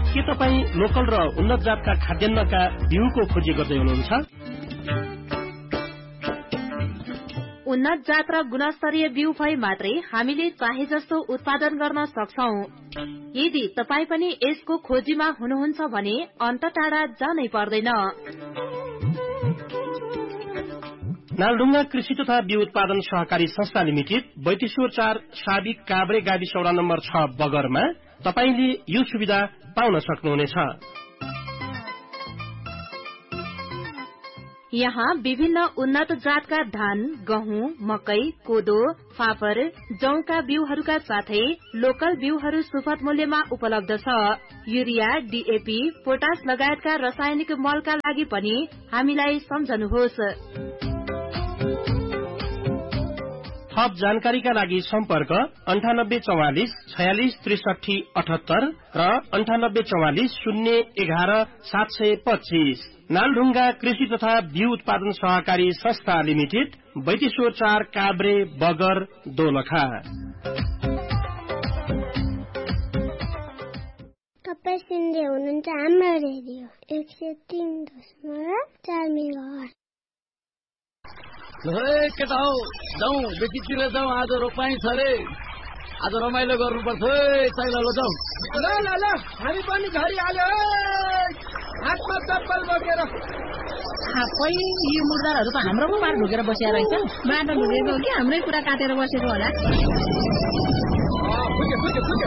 के तपाईँ लोकल र उन्नत जातका खाद्यान्नका बिउको खोजी गर्दै हुनुहुन्छ? उन्नत जात र गुणस्तरीय बिउ भए मात्रै हामीले चाहे जस्तो उत्पादन गर्न सक्छौं। यदि तपाई पनि यसको खोजीमा हुनुहुन्छ भने अन्त टाढा जानै पर्दैन। नालढुङ्गा कृषि तथा बिउ उत्पादन सहकारी संस्था लिमिटेड बैतेश्वर 4 साबिक काभ्रे गाविस वडा नम्बर 6 बगरमा तपाईले यो सुविधा पाउन सक्नुहुनेछ। यहाँ विभिन्न उन्नत जातका धान, गहुँ, मकै, कोदो, फापर, जौका बिउहरूका साथै लोकल बिउहरू सुपथ मूल्यमा उपलब्ध छ। युरिया, डीएपी, पोटास लगायतका रासायनिक मलका लागि पनि हामीलाई सम्झनुहोस्। थप जानकारीका लागि सम्पर्क 9844 46 63 78 र 9844 011 725। नालढुङ्गा कृषि तथा बिउ उत्पादन सहकारी संस्था लिमिटेड बैतेश्वर 4 काभ्रे बगर दोलखा। तपाईं सुन्दै हुनुहुन्छ हाम्रो रेडियो 103.4 मेगाहर्ज। केटा हौ जाउँ बेटीतिर जाउँ, आज रोपाई छ रे, आज रमाइलो गर्नुपर्छ। चाहिला ल जाउँ। ल ल ल हामी पनि झरिहाल्यो, हातमा चप्पल बोकेर। सबै यो मुर्दाहरू त हाम्रो पो पार ढुकेर बसिया रहेछ। बाटो ढुकेको कि हाम्रै कुरा काटेर बसेको होला।